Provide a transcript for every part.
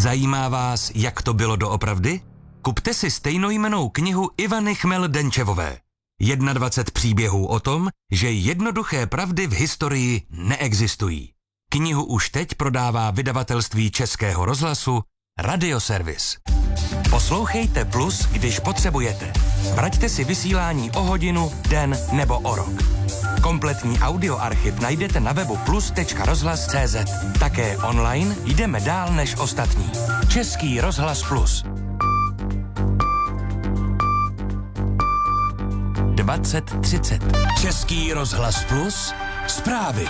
Zajímá vás, jak to bylo doopravdy? Kupte si stejnojmennou knihu Ivany Chmel-Denčevové. 21 příběhů o tom, že jednoduché pravdy v historii neexistují. Knihu už teď prodává vydavatelství Českého rozhlasu Radioservis. Poslouchejte Plus, když potřebujete. Vraťte si vysílání o hodinu, den nebo o rok. Kompletní audioarchiv najdete na webu plus.rozhlas.cz. Také online jdeme dál než ostatní. Český rozhlas Plus. 2030. Český rozhlas Plus. Zprávy.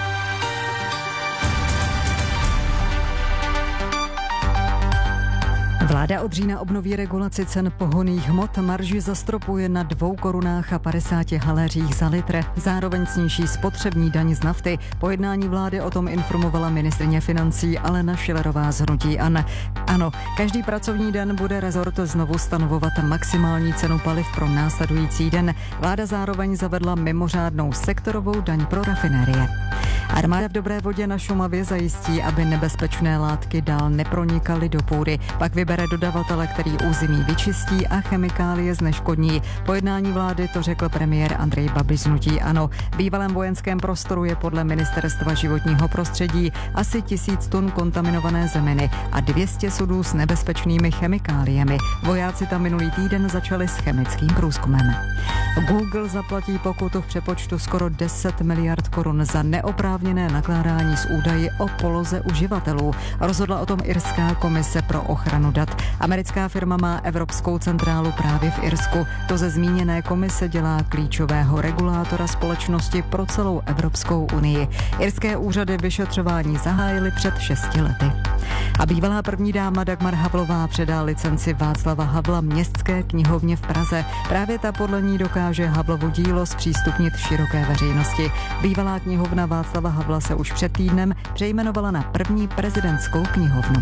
Vláda od října obnoví regulaci cen pohonných hmot, marži zastropuje na 2,50 korunách za litr. Zároveň sníží spotřební daň z nafty. Po jednání vlády o tom informovala ministryně financí Alena Schillerová z hnutí ANO. Ano, každý pracovní den bude rezort znovu stanovovat maximální cenu paliv pro následující den. Vláda zároveň zavedla mimořádnou sektorovou daň pro rafinérie. Armáda v Dobré Vodě na Šumavě zajistí, aby nebezpečné látky dál nepronikaly do půdy. Pak vybere dodavatele, který území vyčistí a chemikálie zneškodní. Po jednání vlády to řekl premiér Andrej Babiš z hnutí ANO. V bývalém vojenském prostoru je podle Ministerstva životního prostředí asi 1000 tun kontaminované zeminy a 200 sudů s nebezpečnými chemikáliemi. Vojáci tam minulý týden začali s chemickým průzkumem. Google zaplatí pokutu v přepočtu skoro 10 miliard korun za neoprávněné nakládání s údaji o poloze uživatelů. Rozhodla o tom irská komise pro ochranu dat. Americká firma má evropskou centrálu právě v Irsku. To ze zmíněné komise dělá klíčového regulátora společnosti pro celou Evropskou unii. Irské úřady vyšetřování zahájily před 6 lety. A bývalá první dáma Dagmar Havlová předá licenci Václava Havla Městské knihovně v Praze. Právě ta podle ní dokáže Havlovo dílo zpřístupnit široké veřejnosti. Bývalá knihovna Václava Havla se už před týdnem přejmenovala na první prezidentskou knihovnu.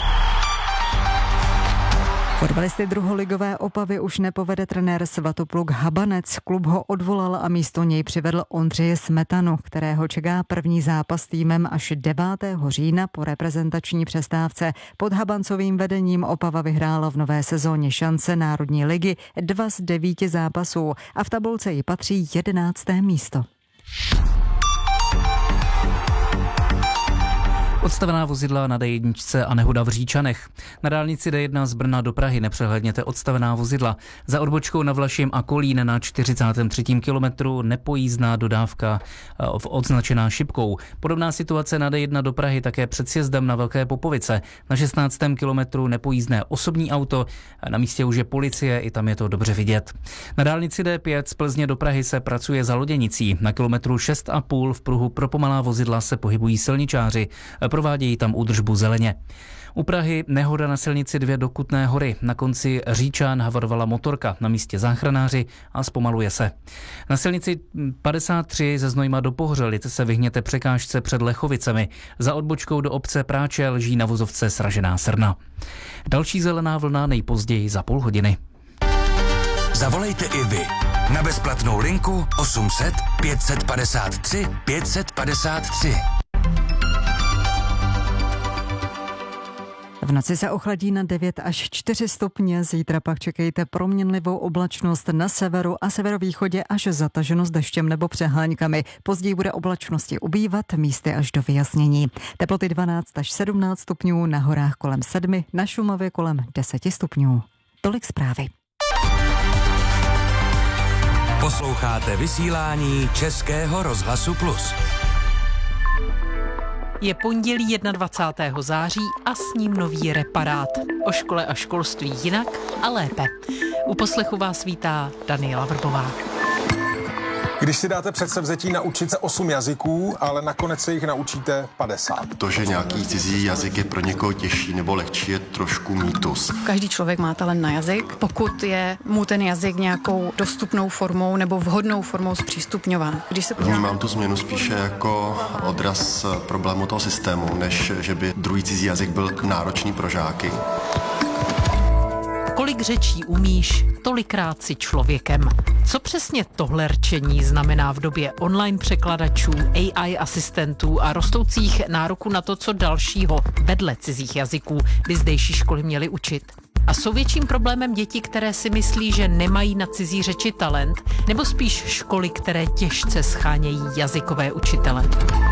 Fotbalisty druholigové Opavy už nepovede trenér Svatopluk Habanec. Klub ho odvolal a místo něj přivedl Ondřeje Smetanu, kterého čeká první zápas s týmem až 9. října po reprezentační přestávce. Pod Habancovým vedením Opava vyhrála v nové sezóně šance Národní ligy 2 z 9 zápasů a v tabulce jí patří 11. místo. Odstavená vozidla na D1 a nehoda v Říčanech. Na dálnici D1 z Brna do Prahy nepřehlédněte odstavená vozidla. Za odbočkou na Vlašim a Kolín na 43. kilometru nepojízdná dodávka označená šipkou. Podobná situace na D1 do Prahy také před sjezdem na Velké Popovice. Na 16. kilometru nepojízdné osobní auto. Na místě už je policie, i tam je to dobře vidět. Na dálnici D5 z Plzně do Prahy se pracuje za Loděnicí. Na kilometru 6,5 v pruhu pro pomalá vozidla se pohybují silničáři. Provádějí tam údržbu zeleně. U Prahy nehoda na silnici 2 do Kutné Hory. Na konci Říčan havarovala motorka, na místě záchranáři a zpomaluje se. Na silnici 53 ze Znojma do Pohořelic se vyhněte překážce před Lechovicemi. Za odbočkou do obce Práče leží na vozovce sražená srna. Další zelená vlna nejpozději za půl hodiny. Zavolejte i vy na bezplatnou linku 800 553 553. V noci se ochladí na 9 až 4 stupně, zítra pak čekejte proměnlivou oblačnost na severu a severovýchodě až zataženo deštěm nebo přehánkami. Později bude oblačnosti ubývat, místy až do vyjasnění. Teploty 12 až 17 stupňů, na horách kolem 7, na Šumavě kolem 10 stupňů. Tolik zprávy. Posloucháte vysílání Českého rozhlasu Plus. Je pondělí 21. září a s ním nový Reparát. O škole a školství jinak a lépe. U poslechu vás vítá Daniela Vrbová. Když si dáte předsevzetí naučit se 8 jazyků, ale nakonec se jich naučíte 50. To, že nějaký cizí jazyk je pro někoho těžší nebo lehčí, je trošku mýtus. Každý člověk má talent na jazyk, pokud je mu ten jazyk nějakou dostupnou formou nebo vhodnou formou zpřístupňován. Když se Vnímám tu změnu spíše jako odraz problému toho systému, než že by druhý cizí jazyk byl náročný pro žáky. Kolik řečí umíš, tolikrát si člověkem. Co přesně tohle rčení znamená v době online překladačů, AI asistentů a rostoucích nároků na to, co dalšího vedle cizích jazyků by zdejší školy měly učit? A jsou větším problémem děti, které si myslí, že nemají na cizí řeči talent, nebo spíš školy, které těžce schánějí jazykové učitele?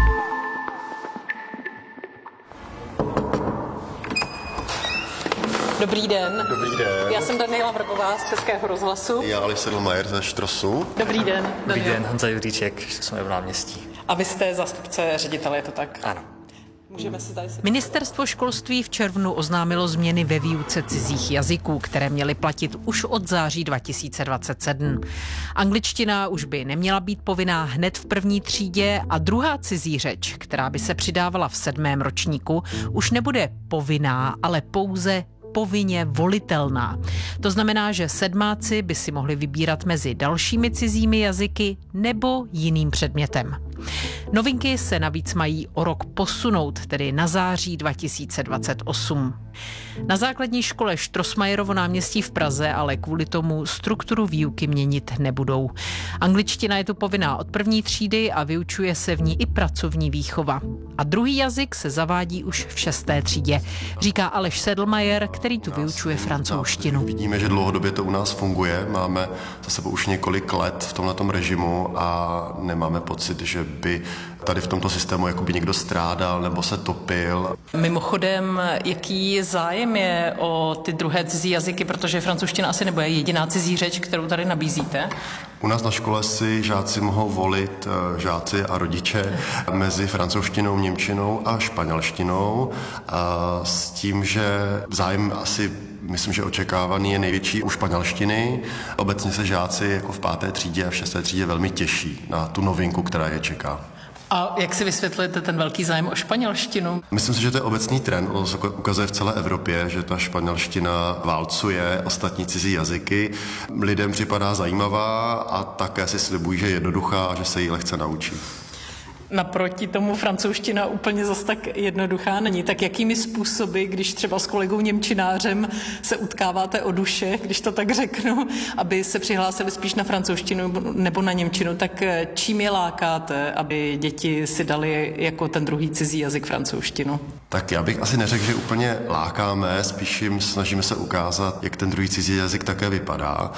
Dobrý den. Dobrý den. Já jsem Daniela Vrbová z Českého rozhlasu. Já Aleš Sedlmajer ze Štrosu. Dobrý den. Dobrý den, Honza Juříček, jsme v náměstí. A vy jste zástupce ředitele, je to tak? Ano. Ministerstvo školství v červnu oznámilo změny ve výuce cizích jazyků, které měly platit už od září 2027. Angličtina už by neměla být povinná hned v první třídě a druhá cizí řeč, která by se přidávala v 7. ročníku, už nebude povinná, ale pouze povinně volitelná. To znamená, že sedmáci by si mohli vybírat mezi dalšími cizími jazyky nebo jiným předmětem. Novinky se navíc mají o rok posunout, tedy na září 2028. Na základní škole Štrosmajerovo náměstí v Praze ale kvůli tomu strukturu výuky měnit nebudou. Angličtina je tu povinná od první třídy a vyučuje se v ní i pracovní výchova. A druhý jazyk se zavádí už v 6. třídě, říká Aleš Sedlmajer, který tu vyučuje francouzštinu. Vidíme, že dlouhodobě to u nás funguje, máme za sebou už několik let v tomhletom režimu a nemáme pocit, že by tady v tomto systému jakoby někdo strádal nebo se topil. Mimochodem, jaký zájem je o ty druhé cizí jazyky, protože francouzština asi nebude jediná cizí řeč, kterou tady nabízíte? U nás na škole si žáci mohou volit, žáci a rodiče, mezi francouzštinou, němčinou a španělštinou, s tím, že zájem asi myslím, že očekávaný je největší u španělštiny. Obecně se žáci jako v 5. třídě a v 6. třídě velmi těší na tu novinku, která je čeká. A jak si vysvětlujete ten velký zájem o španělštinu? Myslím si, že to je obecný trend, on se ukazuje v celé Evropě, že ta španělština válcuje ostatní cizí jazyky. Lidem připadá zajímavá a také si slibují, že je jednoduchá a že se jí lehce naučí. Naproti tomu francouzština úplně zas tak jednoduchá není. Tak jakými způsoby, když třeba s kolegou němčinářem se utkáváte o duše, když to tak řeknu, aby se přihlásili spíš na francouzštinu nebo na němčinu, tak čím je lákáte, aby děti si dali jako ten druhý cizí jazyk francouzštinu? Tak já bych asi neřekl, že úplně lákáme, spíš jim snažíme se ukázat, jak ten druhý cizí jazyk také vypadá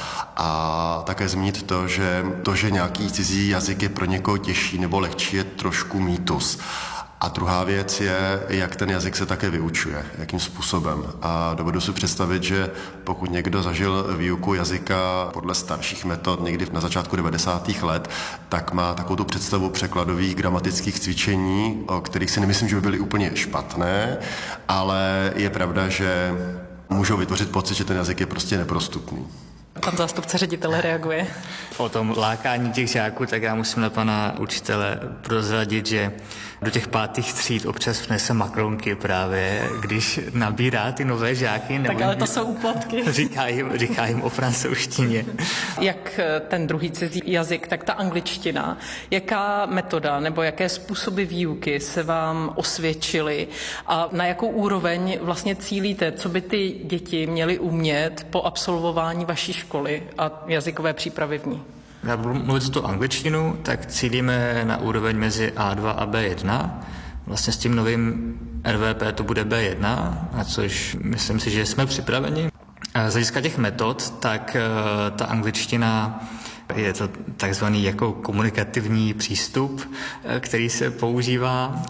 a také zmínit to, že nějaký cizí jazyk je pro někoho těžší nebo lehčí, je trošku mýtus. A druhá věc je, jak ten jazyk se také vyučuje, jakým způsobem. A dovedu si představit, že pokud někdo zažil výuku jazyka podle starších metod někdy na začátku 90. let, tak má takovou tu představu překladových gramatických cvičení, o kterých si nemyslím, že by byly úplně špatné, ale je pravda, že můžou vytvořit pocit, že ten jazyk je prostě neprostupný. Pan zástupce ředitele reaguje. O tom lákání těch žáků, tak já musím na pana učitele prozradit, že do těch 5. tříd občas vnese makronky právě, když nabírá ty nové žáky. Tak ale to jsou úplatky. Říká jim o francouzštině. Jak ten druhý cizí jazyk, tak ta angličtina. Jaká metoda nebo jaké způsoby výuky se vám osvědčily a na jakou úroveň vlastně cílíte? Co by ty děti měly umět po absolvování vaší školy a jazykové přípravy v ní? Já budu mluvit tu angličtinu, tak cílíme na úroveň mezi A2 a B1. Vlastně s tím novým RVP to bude B1, na což myslím si, že jsme připraveni. Z hlediska těch metod, tak ta angličtina je to takzvaný jako komunikativní přístup, který se používá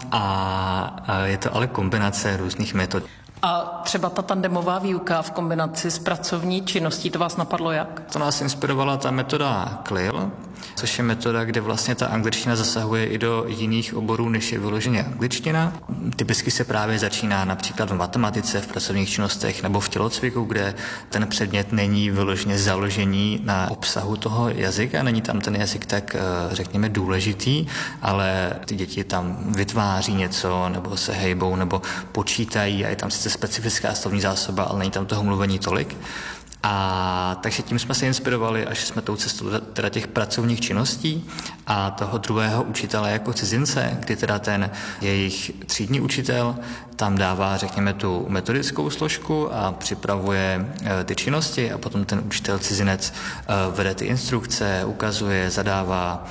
a je to ale kombinace různých metod. A třeba ta tandemová výuka v kombinaci s pracovní činností, to vás napadlo jak? To nás inspirovala ta metoda CLIL, což je metoda, kde vlastně ta angličtina zasahuje i do jiných oborů, než je vyloženě angličtina. Typicky se právě začíná například v matematice, v pracovních činnostech nebo v tělocviku, kde ten předmět není vyloženě založení na obsahu toho jazyka, není tam ten jazyk tak, řekněme, důležitý, ale ty děti tam vytváří něco, nebo se hejbou, nebo počítají a je tam sice specifická slovní zásoba, ale není tam toho mluvení tolik. A takže tím jsme se inspirovali, až jsme tou cestou teda těch pracovních činností a toho druhého učitele jako cizince, kdy teda ten jejich třídní učitel tam dává, řekněme, tu metodickou složku a připravuje ty činnosti a potom ten učitel cizinec vede ty instrukce, ukazuje, zadává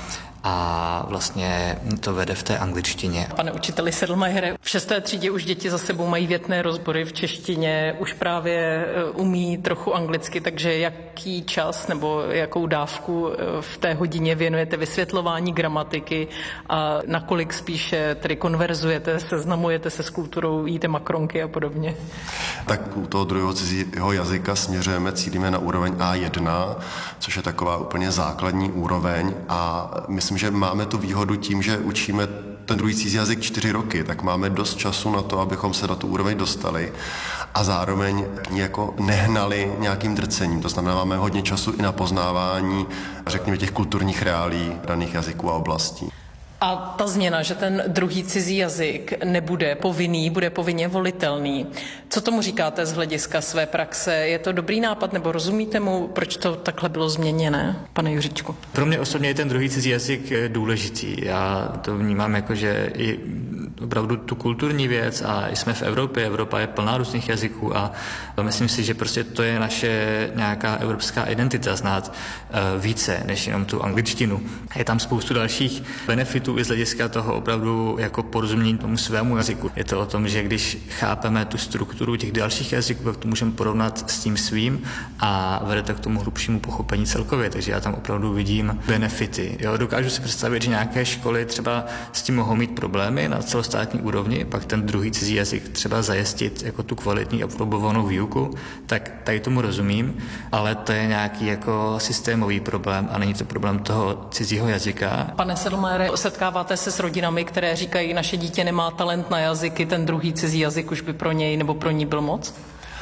a vlastně to vede v té angličtině. Pane učiteli Sedlmajere, v 6. třídě už děti za sebou mají větné rozbory v češtině, už právě umí trochu anglicky, takže jaký čas nebo jakou dávku v té hodině věnujete vysvětlování gramatiky a nakolik spíše tedy konverzujete, seznamujete se s kulturou, jíte makronky a podobně? Tak u toho druhého cizího jazyka směřujeme, cílíme na úroveň A1, což je taková úplně základní úroveň a myslím, že máme tu výhodu tím, že učíme ten druhý cizí jazyk 4 roky, tak máme dost času na to, abychom se na tu úroveň dostali a zároveň jako nehnali nějakým drcením. To znamená, máme hodně času i na poznávání, řekněme, těch kulturních reálí daných jazyků a oblastí. A ta změna, že ten druhý cizí jazyk nebude povinný, bude povinně volitelný. Co tomu říkáte z hlediska své praxe? Je to dobrý nápad nebo rozumíte mu, proč to takhle bylo změněné, pane Juříčku? Pro mě osobně je ten druhý cizí jazyk důležitý. Já to vnímám jako, že i opravdu tu kulturní věc a jsme v Evropě, Evropa je plná různých jazyků a myslím si, že prostě to je naše nějaká evropská identita, znát více než jenom tu angličtinu. Je tam spoustu dalších benefitů i z hlediska toho opravdu jako porozumění tomu svému jazyku. Je to o tom, že když chápeme tu strukturu těch dalších jazyků, tak to můžeme porovnat s tím svým a vede to k tomu hlubšímu pochopení celkově, takže já tam opravdu vidím benefity. Jo, dokážu si představit, že nějaké školy třeba s tím mohou mít problémy na celostátní úrovni, pak ten druhý cizí jazyk třeba zajistit jako tu kvalitní aprobovanou výuku, tak tady tomu rozumím, ale to je nějaký jako systémový problém a není to problém toho cizího jazyka. Pane Sedlmajere, setkáváte se s rodinami, které říkají, naše dítě nemá talent na jazyky, ten druhý cizí jazyk už by pro něj nebo pro ní byl moc?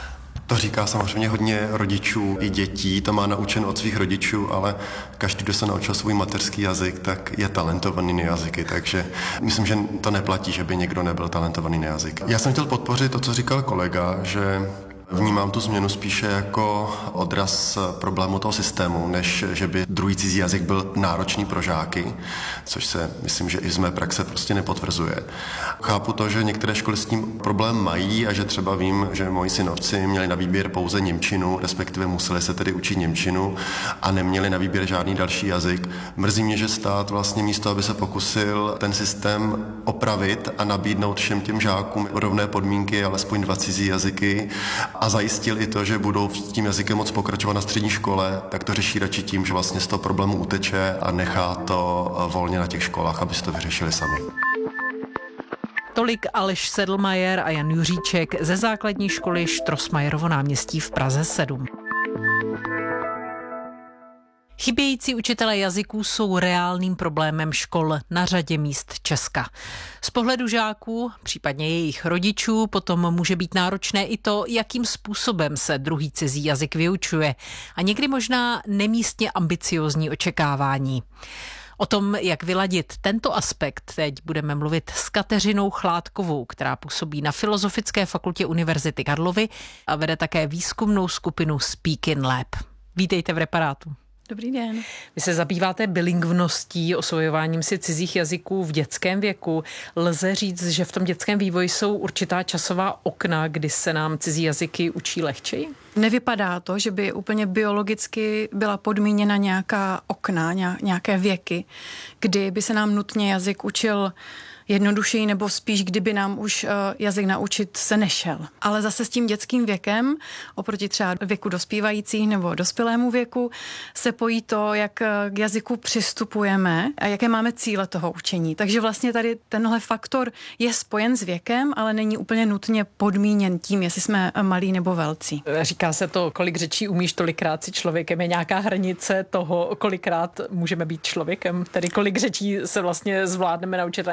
To říká samozřejmě hodně rodičů i dětí, to má naučeno od svých rodičů, ale každý, kdo se naučil svůj mateřský jazyk, tak je talentovaný na jazyky, takže myslím, že to neplatí, že by někdo nebyl talentovaný na jazyk. Já jsem chtěl podpořit to, co říkal kolega, že vnímám tu změnu spíše jako odraz problému toho systému, než že by druhý cizí jazyk byl náročný pro žáky, což se myslím, že i z mé praxe prostě nepotvrzuje. Chápu to, že některé školy s tím problém mají a že třeba vím, že moji synovci měli na výběr pouze němčinu, respektive museli se tedy učit němčinu a neměli na výběr žádný další jazyk. Mrzí mě, že stát vlastně místo, aby se pokusil ten systém opravit a nabídnout všem těm žákům rovné podmínky, alespoň 2 cizí jazyky, a zajistil i to, že budou s tím jazykem moc pokračovat na střední škole, tak to řeší radši tím, že vlastně z toho problému uteče a nechá to volně na těch školách, aby si to vyřešili sami. Tolik Aleš Sedlmajer a Jan Juříček ze základní školy Štrosmajerovo náměstí v Praze 7. Chybějící učitelé jazyků jsou reálným problémem škol na řadě míst Česka. Z pohledu žáků, případně jejich rodičů, potom může být náročné i to, jakým způsobem se druhý cizí jazyk vyučuje a někdy možná nemístně ambiciózní očekávání. O tom, jak vyladit tento aspekt, teď budeme mluvit s Kateřinou Chládkovou, která působí na Filozofické fakultě Univerzity Karlovy a vede také výzkumnou skupinu Speak in Lab. Vítejte v Reparátu. Dobrý den. Vy se zabýváte bilingvností, osvojováním si cizích jazyků v dětském věku. Lze říct, že v tom dětském vývoji jsou určitá časová okna, kdy se nám cizí jazyky učí lehčeji? Nevypadá to, že by úplně biologicky byla podmíněna nějaká okna, nějaké věky, kdy by se nám nutně jazyk učil jednodušeji nebo spíš, kdyby nám už jazyk naučit se nešel. Ale zase s tím dětským věkem, oproti třeba věku dospívajících nebo dospělému věku, se pojí to, jak k jazyku přistupujeme a jaké máme cíle toho učení. Takže vlastně tady tenhle faktor je spojen s věkem, ale není úplně nutně podmíněn tím, jestli jsme malí nebo velcí. Říká se to, kolik řečí umíš, tolikrát si člověkem. Je nějaká hranice toho, kolikrát můžeme být člověkem? Tedy kolik řečí se vlastně zvládneme naučit, aniž bychom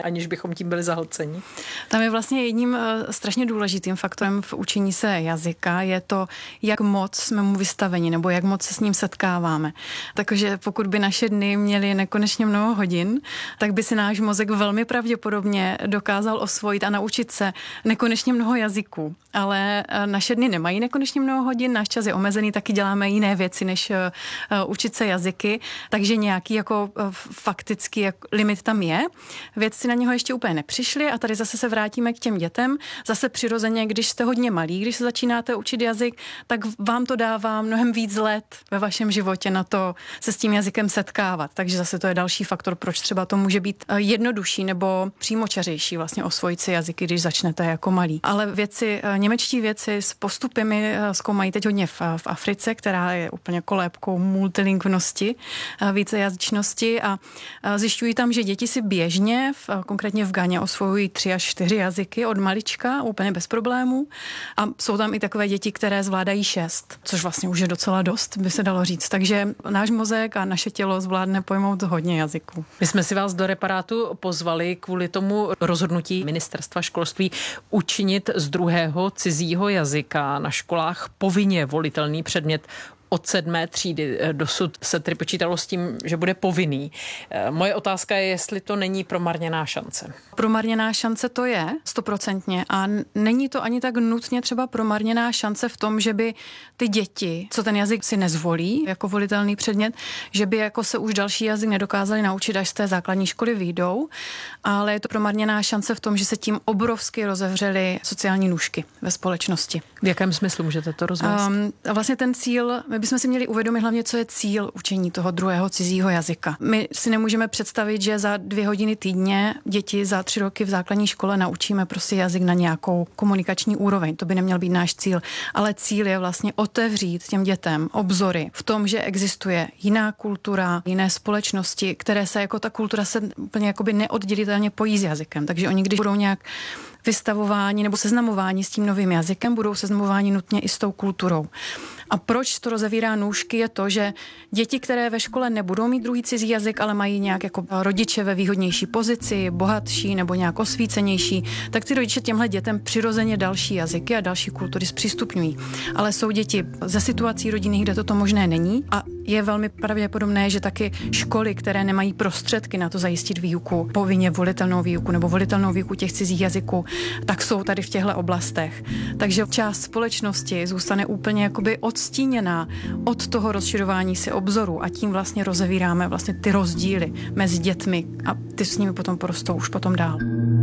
abychom tím byli zahlceni? Tam je vlastně jedním strašně důležitým faktorem v učení se jazyka je to, jak moc jsme mu vystaveni nebo jak moc se s ním setkáváme. Takže pokud by naše dny měly nekonečně mnoho hodin, tak by si náš mozek velmi pravděpodobně dokázal osvojit a naučit se nekonečně mnoho jazyků. Ale naše dny nemají nekonečně mnoho hodin, náš čas je omezený, taky děláme jiné věci, než učit se jazyky, takže nějaký jako faktický limit tam je. Vědci na něho ještě úplně nepřišli a tady zase se vrátíme k těm dětem. Zase přirozeně, když jste hodně malí, když se začínáte učit jazyk, tak vám to dává mnohem víc let ve vašem životě na to se s tím jazykem setkávat. Takže zase to je další faktor, proč třeba to může být jednodušší nebo přímočařejší vlastně osvojit si jazyky, když začnete jako malí. Ale němečtí vědci s postupy zkoumají teď hodně v Africe, která je úplně kolébkou multilingvnosti, vícejazyčnosti a zjišťují tam, že děti si běžně, konkrétně v Ghaně, osvojují 3 až 4 jazyky od malička, úplně bez problémů. A jsou tam i takové děti, které zvládají 6, což vlastně už je docela dost, by se dalo říct. Takže náš mozek a naše tělo zvládne pojmout hodně jazyků. My jsme si vás do Reparátu pozvali kvůli tomu rozhodnutí Ministerstva školství učinit z druhého cizího jazyka na školách povinně volitelný předmět od 7. třídy. Dosud se tedy počítalo s tím, že bude povinný. Moje otázka je, jestli to není promarněná šance. Promarněná šance to je, 100%. A není to ani tak nutně třeba promarněná šance v tom, že by ty děti, co ten jazyk si nezvolí jako volitelný předmět, že by jako se už další jazyk nedokázali naučit, až z té základní školy vyjdou, ale je to promarněná šance v tom, že se tím obrovsky rozevřely sociální nůžky ve společnosti. V jakém smyslu můžete to rozvést? Vlastně ten cíl, my bychom si měli uvědomit hlavně, co je cíl učení toho druhého cizího jazyka. My si nemůžeme představit, že za 2 hodiny týdně děti za 3 roky v základní škole naučíme prostě jazyk na nějakou komunikační úroveň. To by neměl být náš cíl, ale cíl je vlastně otevřít těm dětem obzory v tom, že existuje jiná kultura, jiné společnosti, které se jako ta kultura se úplně jakoby neoddělitelně pojí s jazykem. Takže oni, když budou nějak vystavování nebo seznamování s tím novým jazykem, budou seznamováni nutně i s tou kulturou. A proč to rozevírá nůžky je to, že děti, které ve škole nebudou mít druhý cizí jazyk, ale mají nějak jako rodiče ve výhodnější pozici, bohatší nebo nějak osvícenější, tak ty rodiče těmhle dětem přirozeně další jazyky a další kultury zpřístupňují. Ale jsou děti ze situací rodinných, kde toto možné není a je velmi pravděpodobné, že taky školy, které nemají prostředky na to zajistit výuku, povinně volitelnou výuku nebo volitelnou výuku těch cizích jazyků, tak jsou tady v těchto oblastech. Takže část společnosti zůstane úplně jakoby odstíněná od toho rozšiřování si obzoru a tím vlastně rozevíráme vlastně ty rozdíly mezi dětmi a ty s nimi potom porostou už potom dál.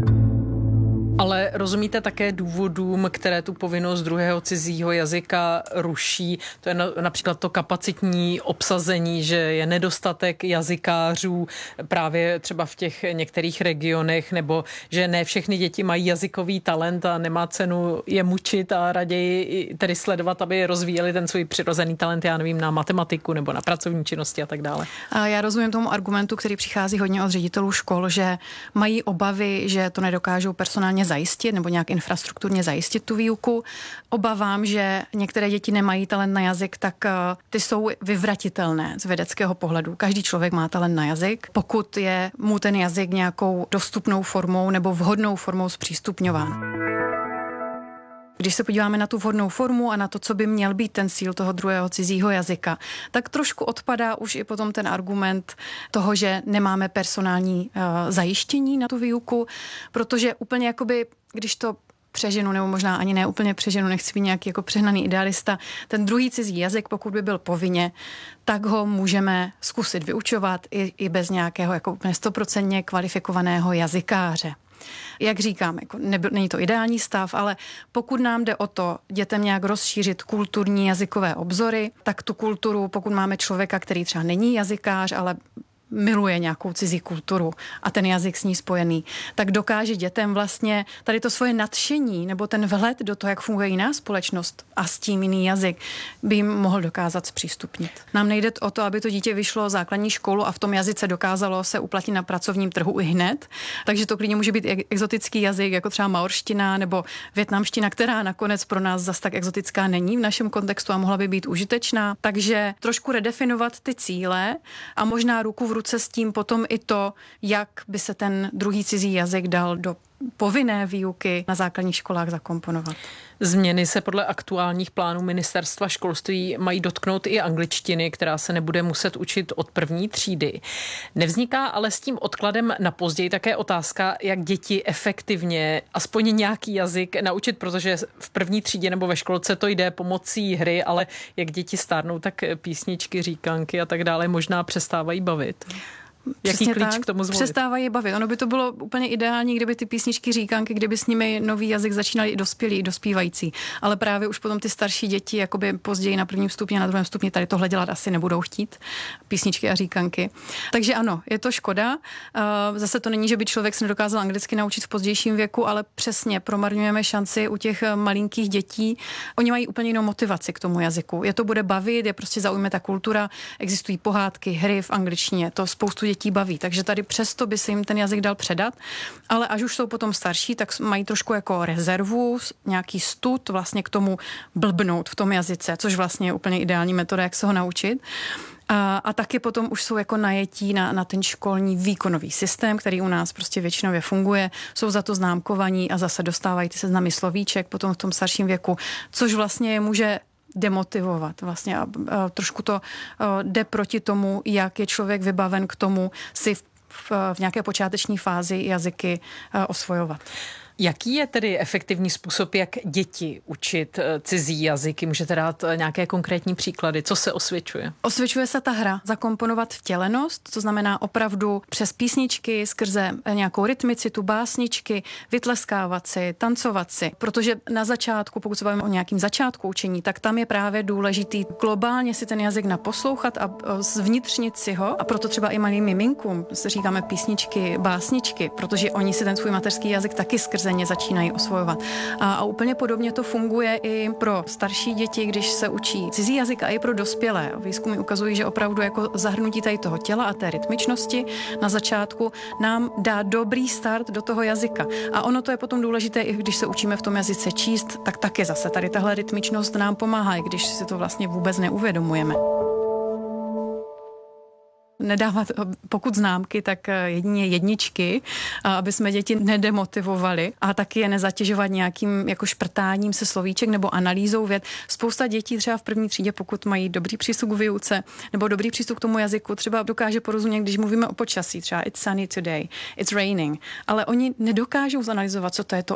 Ale rozumíte také důvodům, které tu povinnost druhého cizího jazyka ruší? To je například to kapacitní obsazení, že je nedostatek jazykářů právě třeba v těch některých regionech, nebo že ne všechny děti mají jazykový talent a nemá cenu je mučit a raději tedy sledovat, aby rozvíjeli ten svůj přirozený talent, já nevím, na matematiku nebo na pracovní činnosti a tak dále. A já rozumím tomu argumentu, který přichází hodně od ředitelů škol, že mají obavy, že to nedokážou personálně zajistit nebo nějak infrastrukturně zajistit tu výuku. Obávám, že některé děti nemají talent na jazyk, tak ty jsou vyvratitelné z vědeckého pohledu. Každý člověk má talent na jazyk, pokud je mu ten jazyk nějakou dostupnou formou nebo vhodnou formou zpřístupňován. Když se podíváme na tu vhodnou formu a na to, co by měl být ten cíl toho druhého cizího jazyka, tak trošku odpadá už i potom ten argument toho, že nemáme personální zajištění na tu výuku, protože úplně jakoby, když to přeženu, nebo možná ani ne úplně přeženu, nechci být nějaký jako přehnaný idealista, ten druhý cizí jazyk, pokud by byl povinně, tak ho můžeme zkusit vyučovat i bez nějakého jako úplně 100% kvalifikovaného jazykáře. Jak říkám, jako není to ideální stav, ale pokud nám jde o to dětem nějak rozšířit kulturní jazykové obzory, tak tu kulturu, pokud máme člověka, který třeba není jazykář, ale miluje nějakou cizí kulturu a ten jazyk s ní spojený, tak dokáže dětem vlastně tady to svoje nadšení nebo ten vhled do toho, jak funguje jiná společnost a s tím jiný jazyk, by jim mohl dokázat zpřístupnit. Nám nejde o to, aby to dítě vyšlo základní školu a v tom jazyce dokázalo se uplatnit na pracovním trhu i hned, takže to klidně může být exotický jazyk, jako třeba maorština nebo vietnamština, která nakonec pro nás zas tak exotická není v našem kontextu a mohla by být užitečná. Takže trošku redefinovat ty cíle a možná ruku v ruce s tím potom i to, jak by se ten druhý cizí jazyk dal do povinné výuky na základních školách zakomponovat. Změny se podle aktuálních plánů ministerstva školství mají dotknout i angličtiny, která se nebude muset učit od 1. třídy. Nevzniká ale s tím odkladem na později také otázka, jak děti efektivně aspoň nějaký jazyk naučit, protože v 1. třídě nebo ve školce to jde pomocí hry, ale jak děti stárnou, tak písničky, říkanky a tak dále možná přestávají bavit. Jaký klíč k tomu zvolit? Přestávají bavit. Ono by to bylo úplně ideální, kdyby ty písničky, říkanky, kdyby s nimi nový jazyk začínali i dospělí, i dospívající. Ale právě už potom ty starší děti, jakoby později na 1. stupni a na 2. stupni tady tohle dělat asi nebudou chtít. Písničky a říkanky. Takže ano, je to škoda. Zase to není, že by člověk se nedokázal anglicky naučit v pozdějším věku, ale přesně promarňujeme šanci u těch malinkých dětí. Oni mají úplně jinou motivaci k tomu jazyku. Je to bude bavit, je prostě zaujme ta kultura, existují pohádky, hry v angličtině, to spoustu dětí baví, takže tady přesto by se jim ten jazyk dal předat, ale až už jsou potom starší, tak mají trošku jako rezervu, nějaký stud vlastně k tomu blbnout v tom jazyce, což vlastně je úplně ideální metoda, jak se ho naučit. A taky potom už jsou jako najetí na ten školní výkonový systém, který u nás prostě většinově funguje, jsou za to známkovaní a zase dostávají ty seznamy slovíček potom v tom starším věku, což vlastně je může demotivovat vlastně a trošku to jde proti tomu, jak je člověk vybaven k tomu si v nějaké počáteční fázi jazyky osvojovat. Jaký je tedy efektivní způsob, jak děti učit cizí jazyky? Můžete dát nějaké konkrétní příklady? Co se osvědčuje? Osvědčuje se ta hra. Zakomponovat vtělenost, to znamená opravdu přes písničky, skrze nějakou rytmicitu, básničky, vytleskávat si, tancovat si. Protože na začátku, pokud se bavíme o nějakým začátku učení, tak tam je právě důležitý globálně si ten jazyk naposlouchat a zvnitřnit si ho. A proto třeba i malým miminkům říkáme písničky, básničky, protože oni si ten svůj mateřský jazyk taky skrze ně začínají osvojovat. A úplně podobně to funguje i pro starší děti, když se učí cizí jazyk a i pro dospělé. Výzkumy ukazují, že opravdu jako zahrnutí tady toho těla a té rytmičnosti na začátku nám dá dobrý start do toho jazyka. A ono to je potom důležité, i když se učíme v tom jazyce číst, tak taky zase tady tahle rytmičnost nám pomáhá, i když si to vlastně vůbec neuvědomujeme. Nedávat, pokud známky, tak jedině jedničky, aby jsme děti nedemotivovali a taky je nezatěžovat nějakým jako šprtáním se slovíček nebo analýzou vět. Spousta dětí třeba v 1. třídě, pokud mají dobrý přístup k výuce nebo dobrý přístup k tomu jazyku, třeba dokáže porozumět, když mluvíme o počasí, třeba it's sunny today, it's raining, ale oni nedokážou zanalyzovat, co to je to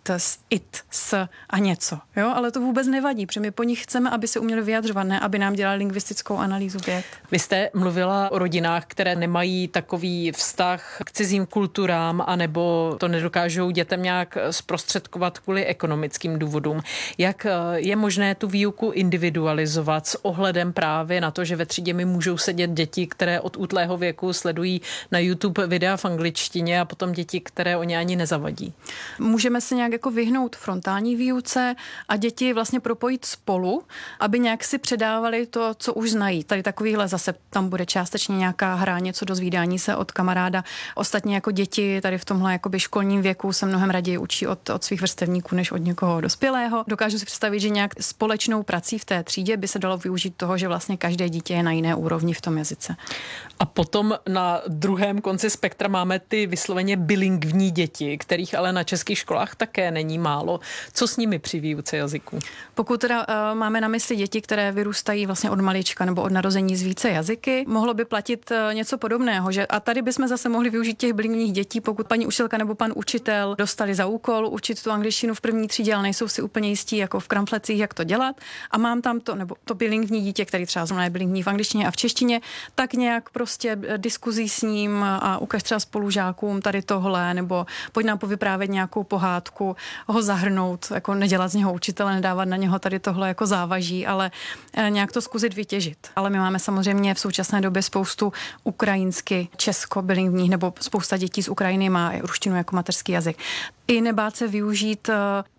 it, s a něco. Jo? Ale to vůbec nevadí, protože my po nich chceme, aby se uměli vyjadřovat, ne aby nám dělali lingvistickou analýzu vět. Vy jste mluvila o rodinách, které nemají takový vztah k cizím kulturám, anebo to nedokážou dětem nějak zprostředkovat kvůli ekonomickým důvodům. Jak je možné tu výuku individualizovat s ohledem právě na to, že ve třídě mi můžou sedět děti, které od útlého věku sledují na YouTube videa v angličtině a potom děti, které o ně ani nezavadí? Můžeme se nějak jako vyhnout frontální výuce a děti vlastně propojit spolu, aby nějak si předávali to, co už znají. Tady takovýhle zase tam bude částečně nějaká hra, něco dozvídání se od kamaráda. Ostatně jako děti tady v tomhle jakoby školním věku se mnohem raději učí od svých vrstevníků než od někoho dospělého. Dokážu si představit, že nějak společnou prací v té třídě by se dalo využít toho, že vlastně každé dítě je na jiné úrovni v tom jazyce. A potom na druhém konci spektra máme ty vysloveně bilingvní děti, kterých ale na českých školách také není málo. Co s nimi při výuce jazyku? Pokud teda máme na mysli děti, které vyrůstají vlastně od malička nebo od narození z více jazyky, mohlo by platit něco podobného, že a tady bychom zase mohli využít těch bilingvních dětí, pokud paní učitelka nebo pan učitel dostali za úkol učit tu angličtinu v 1. třídě, ale nejsou si úplně jistí jako v kramflecích, jak to dělat. A mám tam to, nebo to bilingvní dítě, který třeba zrovna je bilingvní v angličtině a v češtině, tak nějak prostě diskuzí s ním a ukaž třeba spolužákům tady tohle, nebo pojď nám povyprávět nějakou pohádku, ho zahrnout, jako nedělat z něho učitele, nedávat na něho tady tohle jako závaží, ale nějak to zkusit vytěžit. Ale my máme samozřejmě v současné době spoustu ukrajinsky, česko bilingvních, nebo spousta dětí z Ukrajiny má ruštinu jako mateřský jazyk. I nebát se využít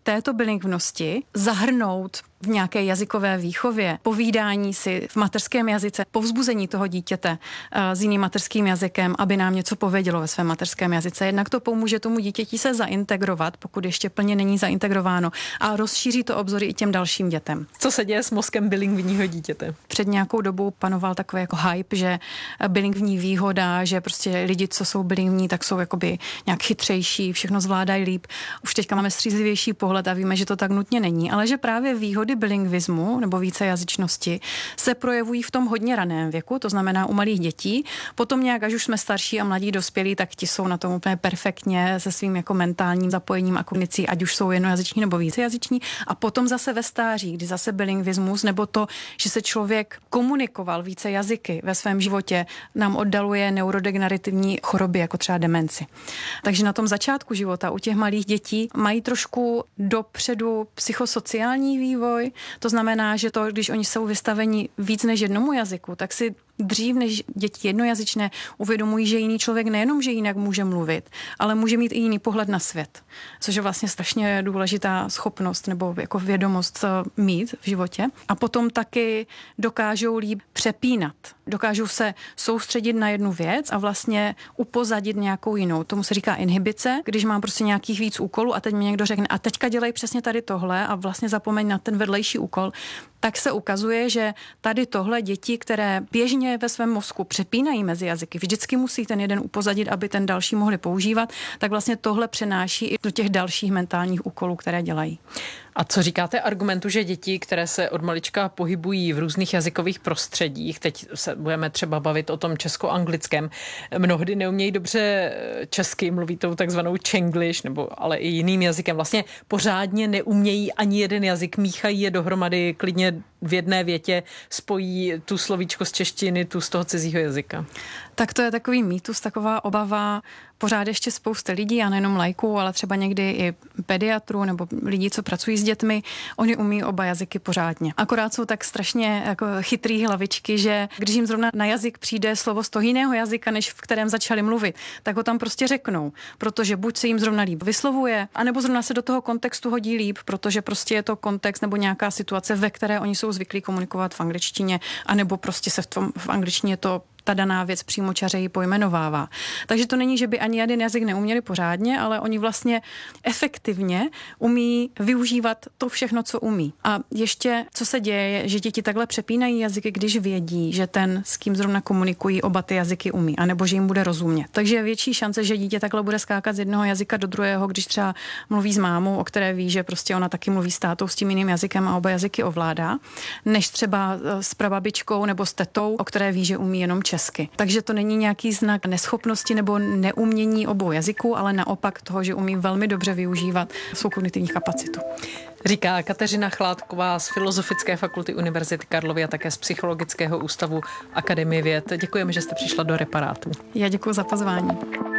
této bilingvnosti zahrnout v nějaké jazykové výchově, povídání si v mateřském jazyce, povzbuzení toho dítěte s jiným mateřským jazykem, aby nám něco povědělo ve svém mateřském jazyce. Jednak to pomůže tomu dítěti se zaintegrovat, pokud ještě plně není zaintegrováno, a rozšíří to obzory i těm dalším dětem. Co se děje s mozkem bilingvního dítěte? Před nějakou dobou panoval takový jako hype, že bilingvní výhoda, že prostě lidi, co jsou bilingvní, tak jsou jakoby nějak chytřejší, všechno zvládají líp. Už teďka máme střízlivější pohled a víme, že to tak nutně není, ale že právě výhody bilingvismu nebo vícejazyčnosti se projevují v tom hodně raném věku, to znamená u malých dětí. Potom nějak, až už jsme starší a mladí dospělí, tak ti jsou na tom úplně perfektně se svým jako mentálním zapojením a kognicí, ať už jsou jednojazyční nebo vícejazyční. A potom zase ve stáří, kdy zase bilingvismus nebo to, že se člověk komunikoval více jazyky ve svém životě, nám oddaluje neurodegenerativní choroby, jako třeba demenci. Takže na tom začátku života u těch malých dětí mají trošku dopředu psychosociální vývoj. To znamená, že to, když oni jsou vystaveni víc než jednomu jazyku, tak si dřív než děti jednojazyčné uvědomují, že jiný člověk nejenom, že jinak může mluvit, ale může mít i jiný pohled na svět, což je vlastně strašně důležitá schopnost nebo jako vědomost mít v životě. A potom taky dokážou líp přepínat. Dokážou se soustředit na jednu věc a vlastně upozadit nějakou jinou. Tomu se říká inhibice, když mám prostě nějakých víc úkolů a teď mi někdo řekne a teďka dělej přesně tady tohle a vlastně zapomeň na ten vedlejší úkol, tak se ukazuje, že tady tohle děti, které běžně ve svém mozku přepínají mezi jazyky, vždycky musí ten jeden upozadit, aby ten další mohli používat, tak vlastně tohle přenáší i do těch dalších mentálních úkolů, které dělají. A co říkáte argumentu, že děti, které se od malička pohybují v různých jazykových prostředích, teď se budeme třeba bavit o tom česko-anglickém, mnohdy neumějí dobře česky, mluví tou takzvanou čenglish, nebo ale i jiným jazykem, vlastně pořádně neumějí ani jeden jazyk, míchají je dohromady, klidně v jedné větě spojí tu slovíčko z češtiny, tu z toho cizího jazyka. Tak to je takový mýtus, taková obava pořád ještě spousty lidí, a nejenom laiků, ale třeba někdy i pediatrů nebo lidí, co pracují s dětmi, oni umí oba jazyky pořádně. Akorát jsou tak strašně jako chytrý hlavičky, že když jim zrovna na jazyk přijde slovo z toho jiného jazyka, než v kterém začali mluvit, tak ho tam prostě řeknou, protože buď se jim zrovna líp vyslovuje, anebo zrovna se do toho kontextu hodí líp, protože prostě je to kontext nebo nějaká situace, ve které oni jsou zvyklí komunikovat v angličtině, anebo prostě se v angličtině to ta daná věc přímočařeji pojmenovává. Takže to není, že by ani jeden jazyk neuměli pořádně, ale oni vlastně efektivně umí využívat to všechno, co umí. A ještě, co se děje, je, že děti takhle přepínají jazyky, když vědí, že ten, s kým zrovna komunikují, oba ty jazyky umí, anebo že jim bude rozumět. Takže je větší šance, že dítě takhle bude skákat z jednoho jazyka do druhého, když třeba mluví s mámou, o které ví, že prostě ona taky mluví s tátou s tím jiným jazykem a oba jazyky ovládá, než třeba s prababičkou nebo s tetou, o které ví, že umí jenom česky. Takže to není nějaký znak neschopnosti nebo neumění obou jazyků, ale naopak toho, že umí velmi dobře využívat svou kognitivní kapacitu. Říká Kateřina Chládková z Filozofické fakulty Univerzity Karlovy a také z Psychologického ústavu Akademie věd. Děkujeme, že jste přišla do Reparátu. Já děkuji za pozvání.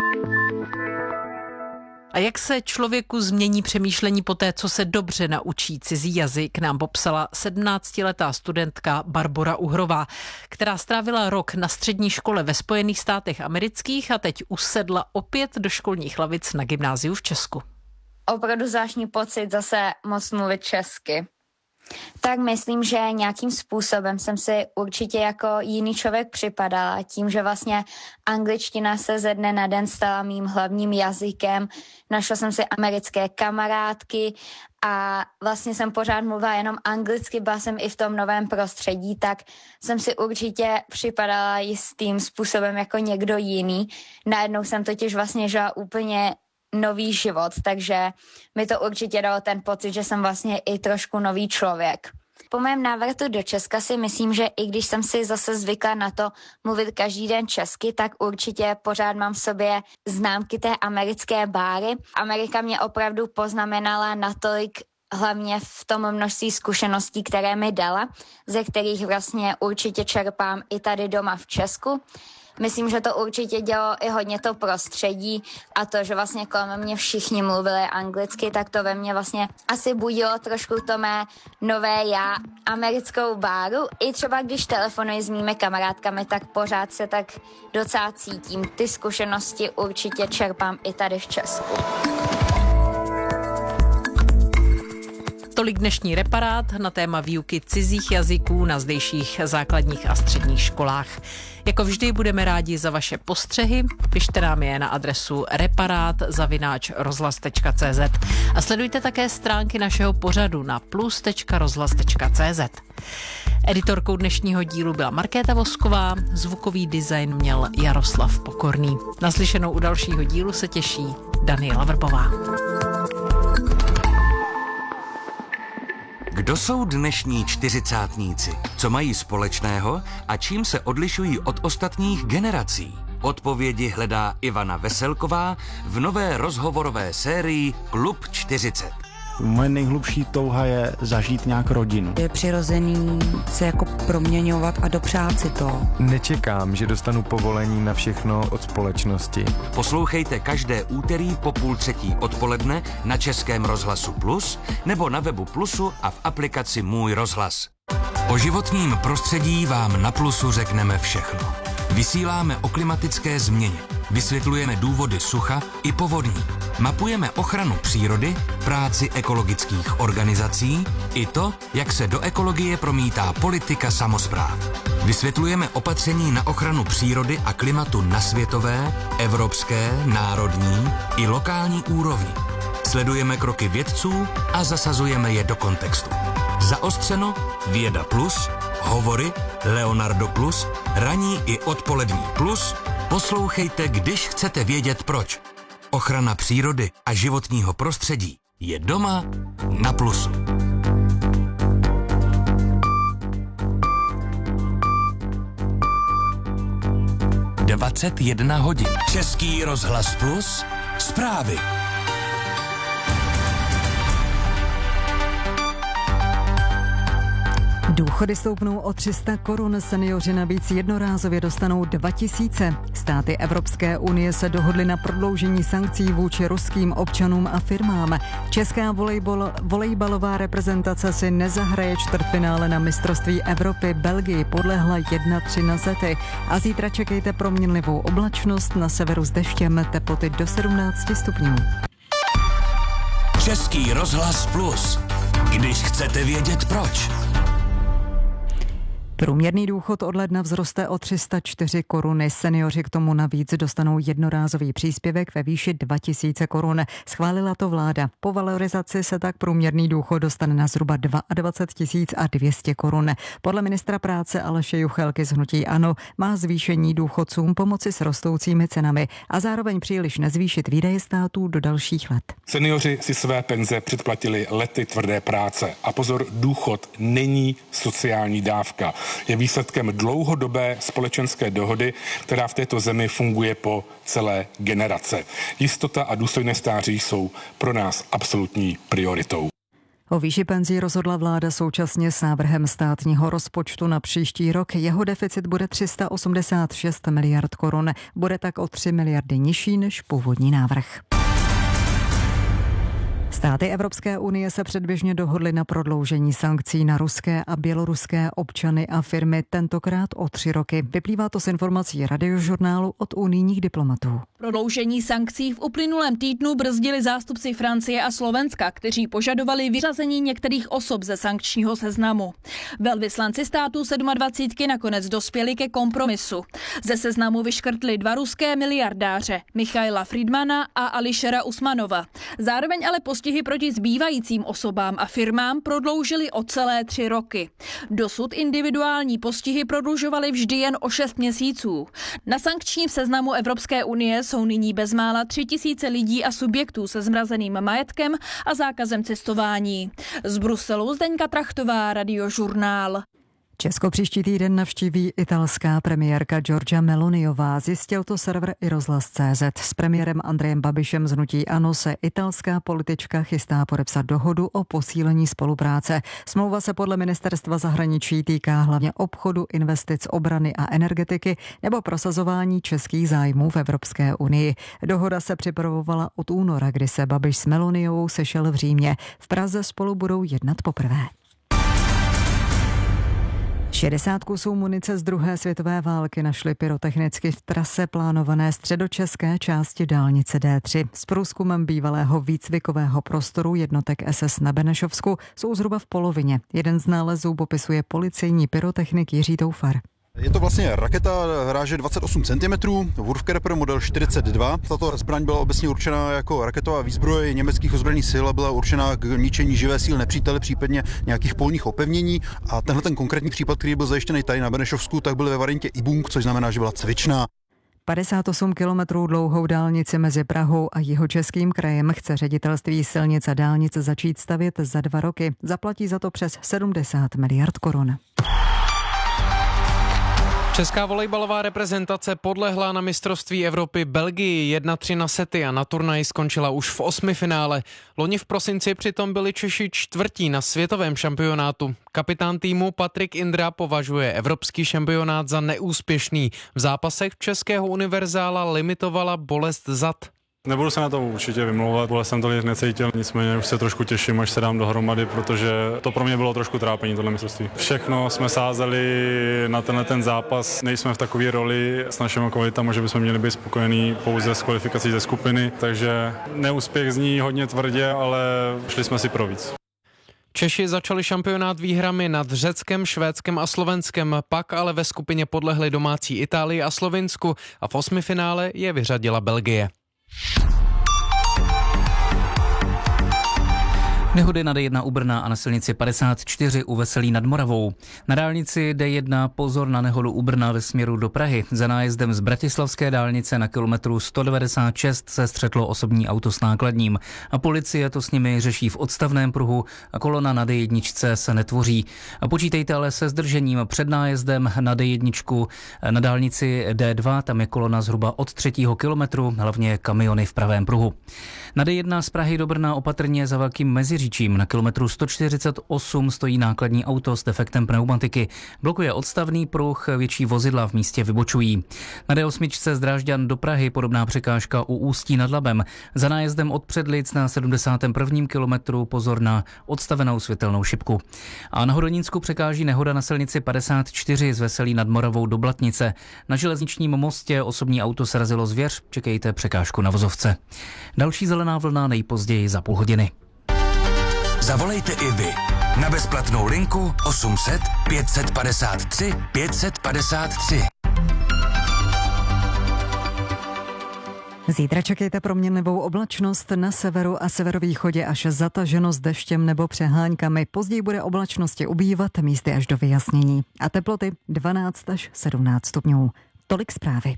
A jak se člověku změní přemýšlení po té, co se dobře naučí cizí jazyk, nám popsala 17letá studentka Barbora Uhrová, která strávila rok na střední škole ve Spojených státech amerických a teď usedla opět do školních lavic na gymnáziu v Česku. Opravdu zvláštní pocit zase moc mluvit česky. Tak myslím, že nějakým způsobem jsem si určitě jako jiný člověk připadala tím, že vlastně angličtina se ze dne na den stala mým hlavním jazykem. Našla jsem si americké kamarádky a vlastně jsem pořád mluvila jenom anglicky, byla jsem i v tom novém prostředí, tak jsem si určitě připadala jistým způsobem jako někdo jiný. Najednou jsem totiž vlastně žila úplně nový život, takže mi to určitě dalo ten pocit, že jsem vlastně i trošku nový člověk. Po mém návratu do Česka si myslím, že i když jsem si zase zvykla na to mluvit každý den česky, tak určitě pořád mám v sobě známky té americké báry. Amerika mě opravdu poznamenala natolik, hlavně v tom množství zkušeností, které mi dala, ze kterých vlastně určitě čerpám i tady doma v Česku. Myslím, že to určitě dělalo i hodně to prostředí a to, že vlastně kolem mě všichni mluvili anglicky, tak to ve mně vlastně asi budilo trošku to mé nové já, americkou báru. I třeba když telefonuji s mými kamarádkami, tak pořád se tak docela cítím. Ty zkušenosti určitě čerpám i tady v Česku. Tolik dnešní Reparát na téma výuky cizích jazyků na zdejších základních a středních školách. Jako vždy budeme rádi za vaše postřehy. Pište nám je na adresu reparát@rozhlas.cz a sledujte také stránky našeho pořadu na plus.rozhlas.cz. Editorkou dnešního dílu byla Markéta Vosková, zvukový design měl Jaroslav Pokorný. Naslyšenou u dalšího dílu se těší Daniela Vrbová. Kdo jsou dnešní čtyřicátníci? Co mají společného a čím se odlišují od ostatních generací? Odpovědi hledá Ivana Veselková v nové rozhovorové sérii Klub 40. Moje nejhlubší touha je zažít nějak rodinu. Je přirozený se jako proměňovat a dopřát si to. Nečekám, že dostanu povolení na všechno od společnosti. Poslouchejte každé úterý po 2:30 odpoledne na Českém rozhlasu Plus nebo na webu Plusu a v aplikaci Můj rozhlas. O životním prostředí vám na Plusu řekneme všechno. Vysíláme o klimatické změně, vysvětlujeme důvody sucha i povodní, mapujeme ochranu přírody, práci ekologických organizací i to, jak se do ekologie promítá politika samospráv. Vysvětlujeme opatření na ochranu přírody a klimatu na světové, evropské, národní i lokální úrovni. Sledujeme kroky vědců a zasazujeme je do kontextu. Zaostřeno, Věda Plus, Hovory, Leonardo Plus, ranní i odpolední plus. Poslouchejte, když chcete vědět proč. Ochrana přírody a životního prostředí je doma na Plusu. (21 hodin). Český rozhlas Plus, zprávy. Důchody stoupnou o 300 korun, seniori navíc jednorázově dostanou 2000. Státy Evropské unie se dohodly na prodloužení sankcí vůči ruským občanům a firmám. Česká volejbalová reprezentace si nezahraje čtvrtfinále na mistrovství Evropy. Belgii podlehla 1-3 na sety. A zítra čekejte proměnlivou oblačnost, na severu s deštěm, teploty do 17 stupňů. Český rozhlas Plus. Když chcete vědět proč. Průměrný důchod od ledna vzroste o 304 koruny. Seniori k tomu navíc dostanou jednorázový příspěvek ve výši 2000 korun. Schválila to vláda. Po valorizaci se tak průměrný důchod dostane na zhruba 22 200 korun. Podle ministra práce Aleše Juchelky z hnutí ANO má zvýšení důchodcům pomoci s rostoucími cenami a zároveň příliš nezvýšit výdaje států do dalších let. Seniori si své penze předplatili lety tvrdé práce. A pozor, důchod není sociální dávka. Je výsledkem dlouhodobé společenské dohody, která v této zemi funguje po celé generace. Jistota a důstojné stáří jsou pro nás absolutní prioritou. O výši penzí rozhodla vláda současně s návrhem státního rozpočtu na příští rok. Jeho deficit bude 386 miliard korun. Bude tak o 3 miliardy nižší než původní návrh. Státy Evropské unie se předběžně dohodly na prodloužení sankcí na ruské a běloruské občany a firmy, tentokrát o 3 roky. Vyplývá to z informací Radiožurnálu od unijních diplomatů. Prodloužení sankcí v uplynulém týdnu brzdili zástupci Francie a Slovenska, kteří požadovali vyřazení některých osob ze sankčního seznamu. Velvyslanci států 27 nakonec dospěli ke kompromisu. Ze seznamu vyškrtli 2 ruské miliardáře, Michaila Friedmana a Ališera Usmanova. Zároveň ale postihy proti zbývajícím osobám a firmám prodloužili o celé 3 roky. Dosud individuální postihy prodlužovaly vždy jen o 6 měsíců. Na sankčním seznamu Evropské unie jsou nyní bezmála 3000 lidí a subjektů se zmrazeným majetkem a zákazem cestování. Z Bruselu Zdeňka Trachtová, Radiožurnál. Česko příští týden navštíví italská premiérka Giorgia Meloniová, zjistil to server iRozhlas.cz. S premiérem Andrejem Babišem z hnutí ANO se italská politička chystá podepsat dohodu o posílení spolupráce. Smlouva se podle ministerstva zahraničí týká hlavně obchodu, investic, obrany a energetiky nebo prosazování českých zájmů v Evropské unii. Dohoda se připravovala od února, kdy se Babiš s Meloniovou sešel v Římě. V Praze spolu budou jednat poprvé. 60 kusů munice z druhé světové války našli pyrotechnicky v trase plánované středočeské části dálnice D3. S průzkumem bývalého výcvikového prostoru jednotek SS na Benešovsku jsou zhruba v polovině. Jeden z nálezů popisuje policejní pyrotechnik Jiří Toufar. Je to vlastně raketa ráže 28 cm, Wurfkerper model 42. Tato zbraň byla obecně určena jako raketová výzbroj německých ozbrojených sil a byla určena k ničení živé síly nepřítele, případně nějakých polních opevnění. A tenhle ten konkrétní případ, který byl zajištěný tady na Benešovsku, tak byl ve variantě IBUNG, což znamená, že byla cvičná. 58 kilometrů dlouhou dálnici mezi Prahou a Jihočeským krajem chce ředitelství silnic a dálnic začít stavět za 2 roky. Zaplatí za to přes 70 miliard korun. Česká volejbalová reprezentace podlehla na mistrovství Evropy Belgii 1-3 na sety a na turnaji skončila už v 8. finále. Loni v prosinci přitom byli Češi 4. na světovém šampionátu. Kapitán týmu Patrik Indra považuje evropský šampionát za neúspěšný. V zápasech českého univerzála limitovala bolest zad. Nebudu se na to určitě vymlouvat, bolest jsem tolik necítil, nicméně už se trošku těším, až se dám dohromady, protože to pro mě bylo trošku trápení, tohle mistrovství. Všechno jsme sázeli na ten zápas, nejsme v takové roli s našimi kvalitami, že bychom měli být spokojení pouze s kvalifikací ze skupiny, takže neúspěch zní hodně tvrdě, ale šli jsme si pro víc. Češi začali šampionát výhrami nad Řeckem, Švédskem a Slovenskem, pak ale ve skupině podlehli domácí Itálii a Slovinsku a v 8. finále je vyřadila Belgie. Nehody na D1 u Brna a na silnici 54 u Veselí nad Moravou. Na dálnici D1 pozor na nehodu u Brna ve směru do Prahy. Za nájezdem z bratislavské dálnice na kilometru 196 se střetlo osobní auto s nákladním. A policie to s nimi řeší v odstavném pruhu a kolona na D1 se netvoří. A počítejte ale se zdržením před nájezdem na D1 na dálnici D2, tam je kolona zhruba od 3. kilometru, hlavně kamiony v pravém pruhu. Na D1 z Prahy do Brna opatrně za Velkým Meziříčím na kilometru 148 stojí nákladní auto s defektem pneumatiky. Blokuje odstavný pruh, větší vozidla v místě vybočují. Na D8 z Drážďan do Prahy podobná překážka u Ústí nad Labem. Za nájezdem od Předlic na 71. kilometru pozor na odstavenou světelnou šipku. A na Hodonínsku překáží nehoda na silnici 54 z Veselí nad Moravou do Blatnice. Na železničním mostě osobní auto srazilo zvěř, čekejte překážku na vozovce. Další zelená vlna nejpozději za půl hodiny. Zavolejte i vy na bezplatnou linku 800 553 553. Zítra čekejte proměnlivou oblačnost na severu a severovýchodě až zataženo s deštěm nebo přeháňkami. Později bude oblačnosti ubývat, místy až do vyjasnění. A teploty 12 až 17 stupňů. Tolik zprávy.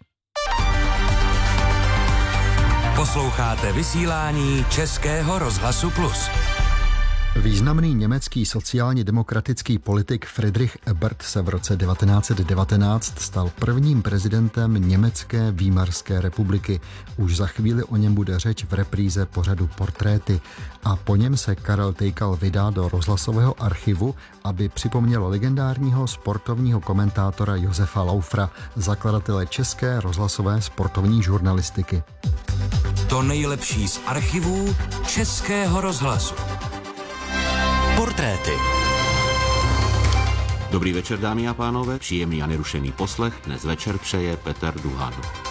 Posloucháte vysílání Českého rozhlasu Plus. Významný německý sociálně demokratický politik Friedrich Ebert se v roce 1919 stal prvním prezidentem Německé Výmarské republiky. Už za chvíli o něm bude řeč v repríze pořadu Portréty. A po něm se Karel Tejkal vydá do rozhlasového archivu, aby připomněl legendárního sportovního komentátora Josefa Laufera, zakladatele české rozhlasové sportovní žurnalistiky. To nejlepší z archivů Českého rozhlasu. Portréty. Dobrý večer, dámy a pánové, příjemný a nerušený poslech dnes večer přeje Petr Duhan.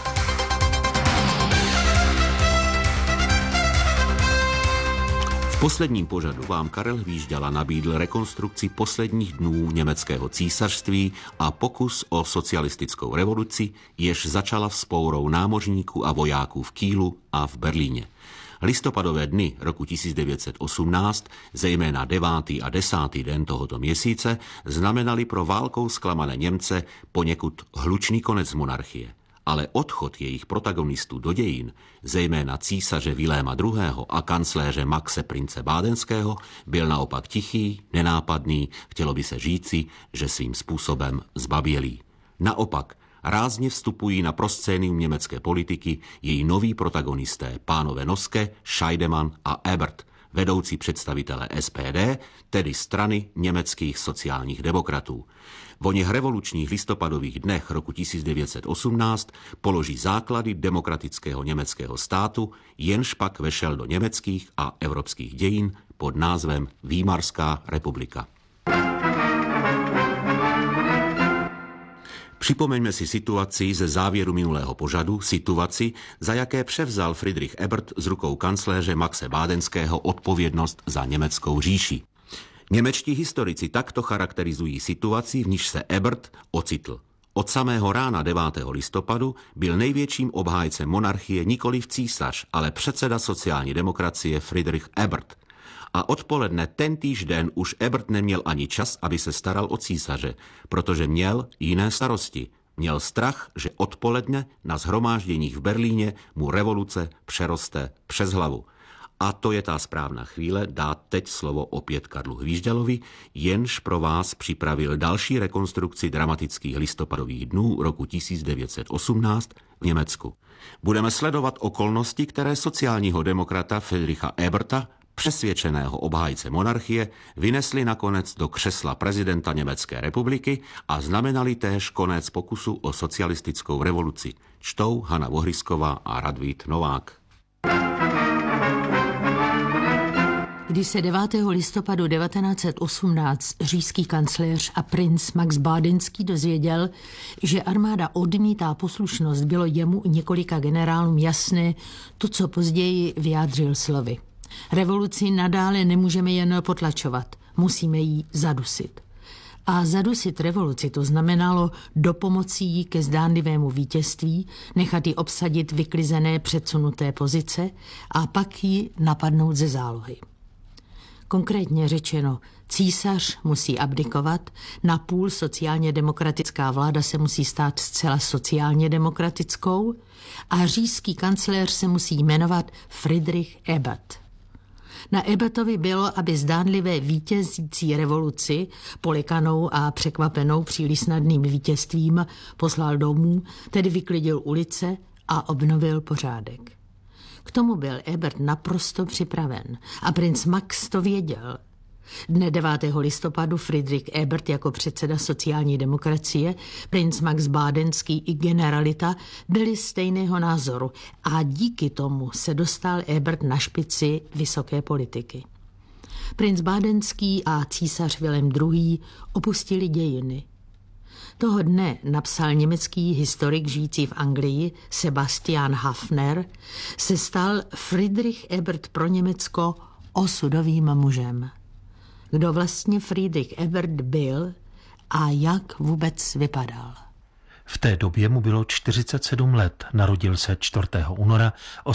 V posledním pořadu vám Karel Hvížďala nabídl rekonstrukci posledních dnů německého císařství a pokus o socialistickou revoluci, jež začala vzpourou námořníků a vojáků v Kielu a v Berlíně. Listopadové dny roku 1918, zejména 9. a 10. den tohoto měsíce, znamenaly pro válkou zklamané Němce poněkud hlučný konec monarchie. Ale odchod jejich protagonistů do dějin, zejména císaře Viléma II. A kancléře Maxe Prince Bádenského, byl naopak tichý, nenápadný, chtělo by se říci, že svým způsobem zbabělý. Naopak, rázně vstupují na proscénium německé politiky její noví protagonisté, pánové Noske, Scheidemann a Ebert, vedoucí představitelé SPD, tedy strany německých sociálních demokratů. V oněch revolučních listopadových dnech roku 1918 položí základy demokratického německého státu, jenž pak vešel do německých a evropských dějin pod názvem Výmarská republika. Připomeňme si situaci ze závěru minulého pořadu, situaci, za jaké převzal Friedrich Ebert z rukou kancléře Maxe Bádenského odpovědnost za německou říši. Němečtí historici takto charakterizují situaci, v níž se Ebert ocitl. Od samého rána 9. listopadu byl největším obhájcem monarchie nikoliv císař, ale předseda sociální demokracie Friedrich Ebert. A odpoledne tentýž den už Ebert neměl ani čas, aby se staral o císaře, protože měl jiné starosti. Měl strach, že odpoledne na shromážděních v Berlíně mu revoluce přeroste přes hlavu. A to je ta správná chvíle dát teď slovo opět Karlu Hvížďalovi, jenž pro vás připravil další rekonstrukci dramatických listopadových dnů roku 1918 v Německu. Budeme sledovat okolnosti, které sociálního demokrata Friedricha Eberta, přesvědčeného obhájce monarchie, vynesli nakonec do křesla prezidenta Německé republiky a znamenali též konec pokusu o socialistickou revoluci. Čtou Hana Vohrysková a Radvít Novák. Když se 9. listopadu 1918 říšský kancléř a princ Max Bádenský dozvěděl, že armáda odmítá poslušnost, bylo jemu i několika generálům jasné to, co později vyjádřil slovy. Revoluci nadále nemůžeme jen potlačovat, musíme ji zadusit. A zadusit revoluci to znamenalo dopomoci jí ke zdánlivému vítězství, nechat ji obsadit vyklizené předsunuté pozice a pak ji napadnout ze zálohy. Konkrétně řečeno, císař musí abdikovat, napůl sociálně demokratická vláda se musí stát zcela sociálně demokratickou a říšský kancléř se musí jmenovat Friedrich Ebert. Na Ebertovi bylo, aby zdánlivé vítězící revoluci, polikanou a překvapenou příliš snadným vítězstvím, poslal domů, tedy vyklidil ulice a obnovil pořádek. K tomu byl Ebert naprosto připraven a princ Max to věděl. Dne 9. listopadu Friedrich Ebert jako předseda sociální demokracie, princ Max Bádenský i generalita byli stejného názoru a díky tomu se dostal Ebert na špici vysoké politiky. Princ Bádenský a císař Vilém II. Opustili dějiny. Toho dne napsal německý historik žijící v Anglii Sebastian Hafner, se stal Friedrich Ebert pro Německo osudovým mužem. Kdo vlastně Friedrich Ebert byl a jak vůbec vypadal? V té době mu bylo 47 let, narodil se 4. února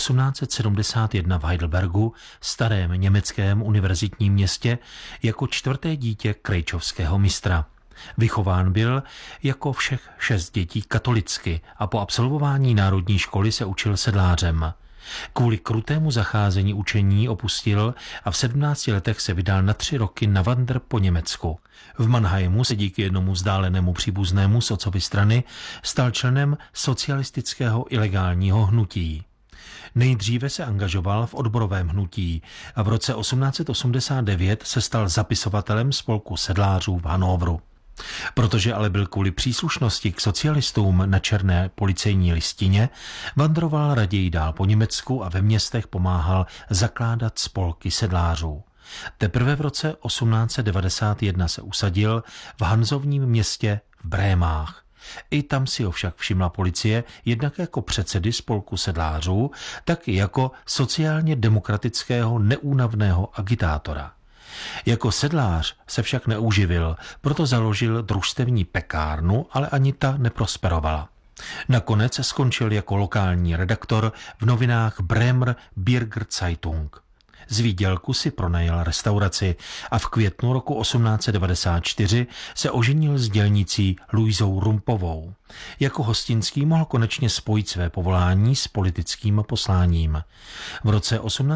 1871 v Heidelbergu, starém německém univerzitním městě, jako čtvrté dítě krejčovského mistra. Vychován byl jako všech 6 dětí katolicky a po absolvování národní školy se učil sedlářem. Kvůli krutému zacházení učení opustil a v 17 letech se vydal na 3 roky na vandr po Německu. V Mannheimu se díky jednomu vzdálenému příbuznému z otcovy strany stal členem socialistického ilegálního hnutí. Nejdříve se angažoval v odborovém hnutí a v roce 1889 se stal zapisovatelem spolku sedlářů v Hannoveru. Protože ale byl kvůli příslušnosti k socialistům na černé policejní listině, vandroval raději dál po Německu a ve městech pomáhal zakládat spolky sedlářů. Teprve v roce 1891 se usadil v hanzovním městě v Brémách. I tam si ho však všimla policie jednak jako předsedy spolku sedlářů, tak i jako sociálně demokratického neúnavného agitátora. Jako sedlář se však neuživil, proto založil družstevní pekárnu, ale ani ta neprosperovala. Nakonec skončil jako lokální redaktor v novinách Bremer Bürger Zeitung. Z výdělku si pronajal restauraci a v květnu roku 1894 se oženil s dělnicí Luisou Rumpovou. Jako hostinský mohl konečně spojit své povolání s politickým posláním. V roce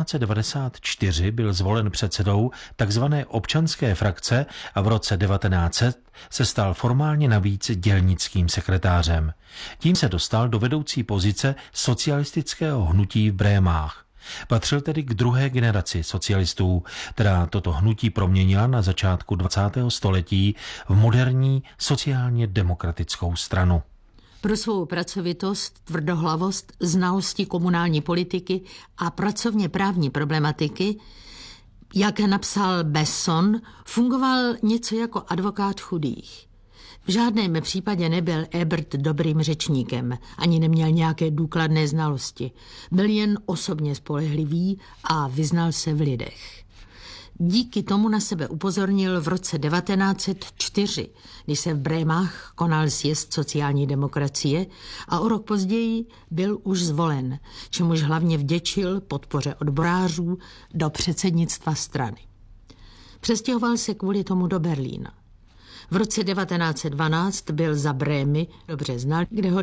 1894 byl zvolen předsedou tzv. Občanské frakce a v roce 1900 se stal formálně navíc dělnickým sekretářem. Tím se dostal do vedoucí pozice socialistického hnutí v Brémách. Patřil tedy k druhé generaci socialistů, která toto hnutí proměnila na začátku 20. století v moderní sociálně demokratickou stranu. Pro svou pracovitost, tvrdohlavost, znalosti komunální politiky a pracovně právní problematiky, jak napsal Besson, fungoval něco jako advokát chudých. V žádném případě nebyl Ebert dobrým řečníkem, ani neměl nějaké důkladné znalosti. Byl jen osobně spolehlivý a vyznal se v lidech. Díky tomu na sebe upozornil v roce 1904, kdy se v Brémách konal sjezd sociální demokracie a o rok později byl už zvolen, čemuž hlavně vděčil podpoře odborářů do předsednictva strany. Přestěhoval se kvůli tomu do Berlína. V roce 1912 byl za Brémy, dobře znal, kde ho